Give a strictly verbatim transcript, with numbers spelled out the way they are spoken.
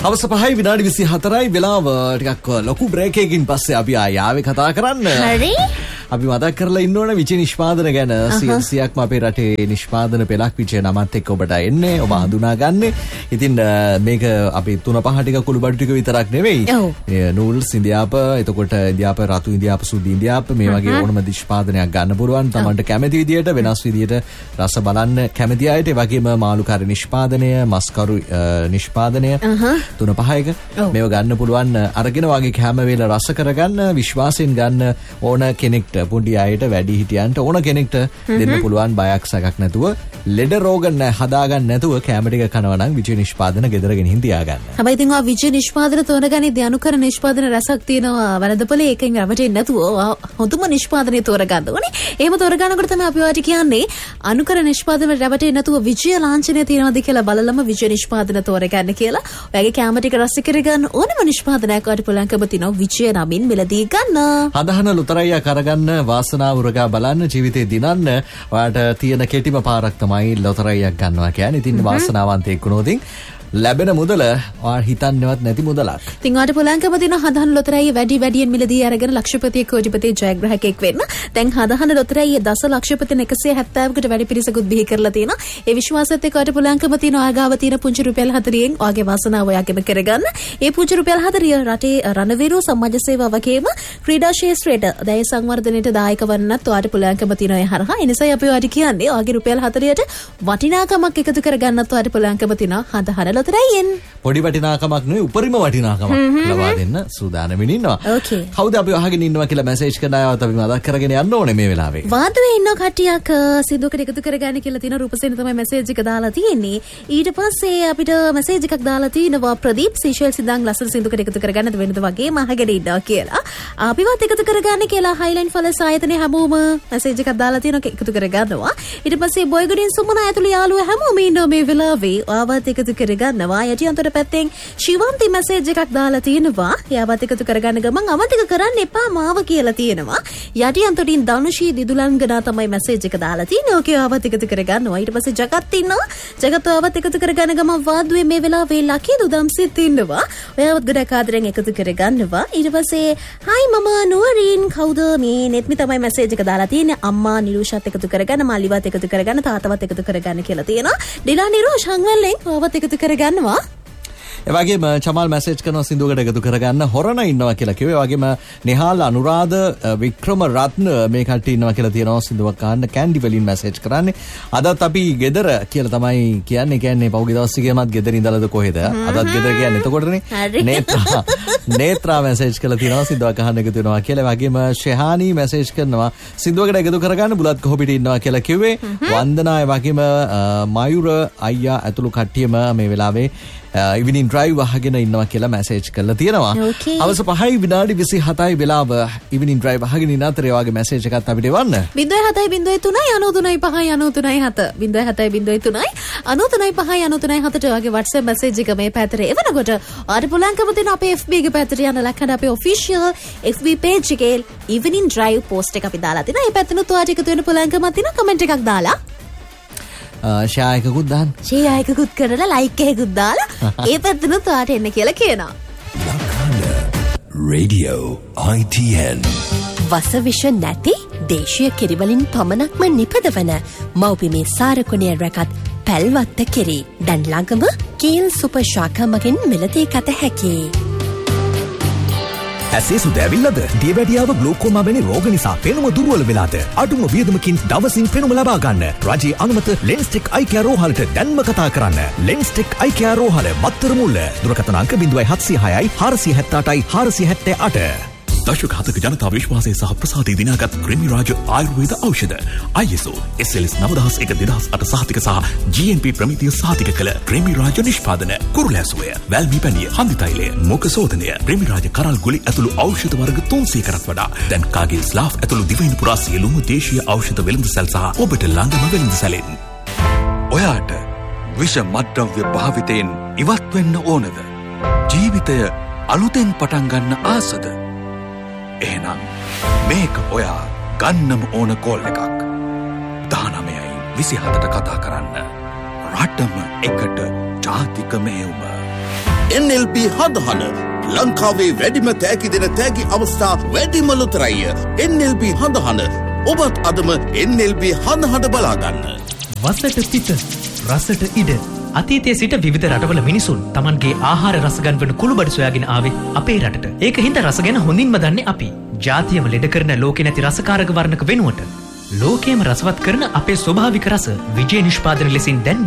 හවස පහයි විනාඩි විසිහතරයි වෙලාව. ටිකක් ලොකු බ්‍රේක් එකකින් පස්සේ අපි ආයෙ ආවේ කතා කරන්න. හරි. අපි මතක් කරලා ඉන්න ඕන විජය නිෂ්පාදන ගැන. සියයක් අපේ රටේ නිෂ්පාදන පෙළක් විජය නමත් එක්ක ඔබට එන්නේ. ඔබ හඳුනාගන්නේ. ඉතින් මේක අපි තුන පහ ටික කුළු බඩු ටික විතරක් නෙවෙයි. නූල්ස් ඉන්දියාප, එතකොට ඉන්දියාප රතු ඉන්දියාප, සුදු ඉන්දියාප මේ වගේ ඕනම නිෂ්පාදනයක් ගන්න පුළුවන්. Tamanට කැමති විදියට වෙනස් විදියට රස බලන්න කැමති අයට. ඒ වගේම මාළුකාරී නිෂ්පාදනය, මස්කරු නිෂ්පාදනය තුන පහ එක මේව ගන්න පුළුවන්. අරගෙන වගේ කැම වේල රස කරගන්න, විශ්වාසයෙන් ගන්න ඕන කෙනෙක්ට, පුඩි අයට, වැඩි හිටියන්ට ඕන කෙනෙක්ට දෙන්න පුළුවන්. බයක් සැකක් නැතුව, ලෙඩ රෝග හදාගන්න නැතුව කැම ටික කනවා නම් විජය නිෂ්පාදන ගෙදර ගෙනින් තියාගන්න. හැබැයි ඉතින් ඔය විජය නිෂ්පාදන තෝරගන්නේ අනුකර නිෂ්පාදන රසක් තියෙනවා. වරදපොලේ එකෙන් රවටෙන්නේ නැතුව හොඳම නිෂ්පාදනය තෝරගන්න ඕනේ. එහෙම තෝරගන්නකොට තමයි අපි ඔයාලට කියන්නේ අනුකර නිෂ්පාදන රවටෙන්නේ නැතුව විජය ලාංඡනය තියනවාද කියලා බලලම විජය නිෂ්පාදන තෝරගන්න කියලා. ඔයාගේ කැම ටික රස කරගන්න ඕනම නිෂ්පාදනයක් ඔයාලට පුළුවන්කම තියෙනවා විජය නමින් මිලදී ගන්න. හදහන ලොතරැයියා කරගන්න, වාසනාව උරගා බලන්න, ජීවිතේ දිනන්න ඔයාලට තියෙන කෙටිම පාරක් තමයි ලොතරැයියක් ගන්නවා කියන්නේ. ඉතින් වාසනාවන්තයෙක් වුණොත් ලැබෙන මුදල ඔයාලා හිතන්නවත් නැති මුදලක්. ඉතින් ඔයාලට පුළුවන්කම තියෙන හදහන ලොතරැයිය වැඩි වැඩියෙන් මිලදී අරගෙන ලක්ෂපතිය කෝටිපති ජයග්‍රාහකයෙක් වෙන්න. දැන් හදහන ලොතරැයිය දස ලක්ෂපතින එකසිය හැත්තෑවකට වැඩි පිරිසකුත් බිහි කරලා තියෙනවා. ඒ විශ්වාසයත් එක්ක ඔයාලට පුළුවන්කම තියෙන ඔයාගාව තියෙන පුංචි රුපියල් හතළියෙන් ඔයාගේ වාසනාව ඔයාගෙම කරගන්න. ඒ පුංචි රුපියල් හතළිය රටේ රණවිරු සමාජ සේවා වගේම ක්‍රීඩා ක්ෂේත්‍රයට දැය සංවර්ධනයට දායක වන්නත් ඔයාලට පුළුවන්කම තියෙනවා. ඒ හරහා ඒ නිසා අපි ඔයාලට කියන්නේ ඔයාගේ රුපියල් හතළියට වටිනාකමක් එකතු කරගන්නත් ඔයාලට පුළුවන්කම තියෙනවා හදහන ලොතරැයියෙන්. පොඩි වටිනාකමක් නෙවෙයි, උපරිම වටිනාකමක් ලබා දෙන්න සූදානම්ින් ඉන්නවා. ඕකේ. කවුද අපි අහගෙන ඉන්නවා කියලා මැසේජ් කරන අයවත් අපි මතක් කරගෙන යන්න ඕනේ මේ වෙලාවේ. වාදුවේ ඉන්න කට්ටියක් සින්දුවකට එකතු කරගන්න කියලා තියෙන රූපසේන තමයි මැසේජ් එක දාලා තියෙන්නේ. ඊට පස්සේ අපිට මැසේජ් එකක් දාලා තිනවා ප්‍රදීප් සීෂෙල්ස් ඉඳන් ලස්සන සින්දුවකට එකතු කරගන්නද වෙනද වගේම අහගෙන ඉන්නවා කියලා. අපිවත් එකතු කරගන්න කියලා හයිලයින් ෆලස් ආයතනයේ හැමෝම මැසේජ් එකක් දාලා තියෙනවා එකතු කරගන්නවා. ඊට පස්සේ බොයිගඩින් සුමන ඇතුළු යාළුවෝ හැමෝම ඉන්නවා මේ වෙලාවේ. ආවත් එකතු කරගන්නවා. යටියන්තර පැත්තෙන් ශිවන්ති මැසේජ් එකක් දාලා තියෙනවා. යාවත් එකතු කරගන්න ගමන් අමතක කරන්න එපා මාව කියලා තියෙනවා. යටියන්තරින් ධනුෂී දිදුලන්ගනා තමයි මැසේජ් එක දාලා තියෙන්නේ. ඕකේ ආවත් එකතු කරගන්නවා. ඊට පස්සේ ජගත් ඉන්නවා. ජගත් ආවත් එකතු කරගන්න ගමන් වාදුවේ මේ වෙලාවේ ලකී දුදම්සිත් ඉන්නවා. ඔයාවත් ගොඩක් ආදරෙන් එකතු කරගන්නවා. ඊට පස්සේ හයි මම නුවරින් කවුද මේ නෙත්මි තමයි මැසේජ් එක දාලා තියෙන්නේ. අම්මා නිරුෂත් එකතු කරගන්න, මල්ලිවත් එකතු කරගන්න, තාත්තවත් එකතු කරගන්න කියලා තියෙනවා. ඩිලා නිරුෂ් හංවැල්ලෙන් ආවත් එකතු කරගන්නවා. ඒ වගේම චමල් මැසේජ් කරනවා සින්දුවකට එකතු කරගන්න හොරණ ඉන්නවා කියලා කිව්වේ. ඒ වගේම නිහාල් අනුරාධ වික්‍රම රත්න මේ කට්ටිය ඉන්නවා කියලා තියෙනවා සින්දුවක් අහන්න කැන්ඩි වලින් මැසේජ් කරන්නේ. අදත් අපි ගෙදර කියලා තමයි කියන්නේ. කියන්නේ පහුගිය දවස් ටිකේමත් ගෙදර ඉඳලාද කොහෙද? අදත් ගෙදර කියන්නේ එතකොටනේ. නේත්‍රා නේත්‍රා මැසේජ් කරලා තියෙනවා සින්දුවක් අහන්න එකතු වෙනවා කියලා. ඒ වගේම ෂෙහානි මැසේජ් කරනවා සින්දුවකට එකතු කරගන්න බුලත් කොහොපිට ඉන්නවා කියලා කිව්වේ. වන්දනා ඒ වගේම මයුර අයියා ඇතුළු කට්ටියම මේ වෙලාවේ ඉවිනින් ඩ්‍රයිව් අහගෙන ඉන්නවා කියලා මැසේජ් කරලා තියෙනවා. අවස පහයි විනාඩි විසිහතයි වෙලාව. ඉවිනින් ඩ්‍රයිව් අහගෙන ඉන්න අතරේ ඔයාගේ මැසේජ් එකත් අපිට එවන්න. ज़ीरो सात ज़ीरो ज़ीरो තුනයි අනූ තුනයි පහයි අනූ තුනයි හත ज़ीरो सात ज़ीरो ज़ीरो තුනයි අනූ තුනයි පහයි අනූ තුනයි හතට ඔයාගේ WhatsApp මැසේජ් එක මේ පැතරේ එවනකොට ඔයාලට පුළුවන්කම තියෙන අපේ F B ගේ පැත්තට යන ලක්ෂණ අපේ official F B page එකේ ඉවිනින් ඩ්‍රයිව් post එක අපි දාලා තිනවා. මේ පැත්තනොත් ඔයාලට එකතු වෙන්න පුළුවන්කමක් තියෙනවා. කමෙන්ට් එකක් දාලා ෂෙයා එකකුත් දාන්න. ෂෙයා එකකුත් කරලා ලයික් එකකුත් දාලා ඒ පැත්තනොත් ඔයාලට එන්න කියලා කියනවා. Radio I T N වසවිෂ නැති දේශීය කිරිවලින් පමණක්ම නිපදවන මව්බිමේ සාරකුණේ රැකත් පැල්වත්ත කිරි දැන් ළඟම කීල් සුපර් ශාඛා මගින් මිලදී ගත හැකියි. ඇසේ සුද ඇවිල්ලාද? දියවැඩියාව ග්ලූකෝමා වැනි රෝග නිසා පෙනුම දුර්වල වෙලාද? අඩුම වියදමකින් දවසින් පෙනුම ලබා ගන්න. රජයේ අනුමත ලෙන්ස්ටෙක් අයි කෙයා රෝහලට දැන්ම කතා කරන්න. ලෙන්ස්ටෙක් අයි කෙයා රෝහල මත්තර මුල්ල. දුරකථන අංක ज़ीरो सात ज़ीरो छह चार सात आठ चार सात आठ. දශක හතක ජනතා විශ්වාසය සහ ප්‍රසාදය දිනාගත් ක්‍රිමි රාජ ආයුර්වේද ඖෂධ I S O S L S නව දහස් එක දෙදහස් අට සහතික සහ G M P ප්‍රමිතිය සහතික කළ ක්‍රිමි රාජ නිෂ්පාදන කුරුලෑසුවය, වැල්මි පැණිය, හන්දි තෛලය, මුඛ සෝදනය, ක්‍රිමි රාජ කරල් ගුලි ඇතුළු ඖෂධ වර්ග තුන්සීයකටත් වඩා දැන් කාගිල් ස්ලාෆ් ඇතුළු දිවයින පුරා සියලුම දේශීය ඖෂධ වෙළඳසැල් සහ ඔබට ළඟම වෙළඳසැලෙන්. ඔයාට විෂ මත්ද්‍රව්‍ය භාවිතයෙන් ඉවත් වෙන්න ඕනද? ජීවිතය අලුතෙන් පටන් ගන්න ආසද? එහෙනම් මේක ඔයා ගන්නම ඕන කෝල් එකක්. දහනවයයි විසිහතට කතා කරන්න. රටම එකට ජාතික මෙහෙයුම. එන් එල් බී හඳහන ලංකාවේ වැඩිම තෑගි දෙන තෑගි අවස්ථා වැඩිම ලොතරැය. එන් එල් බී හඳහන ඔබත් අදම එන් එල් බී හඳහන බලාගන්න. වසට පිට රසට ඉඩ අතීතයේ සිට විවිධ රටවල මිනිසුන් Tamanගේ ආහාර රස ගන්වන කුළුබඩු සොයාගෙන ආවේ අපේ රටට. ඒක හින්දා රස ගැන හොඳින්ම දන්නේ අපි. ජාතියම ලෙඩ කරන ලෝකේ නැති රසකාරක වර්ණක වෙනුවට ලෝකයේම රසවත් කරන අපේ ස්වභාවික රස විජේ නිෂ්පාදන ලෙසින් දැන්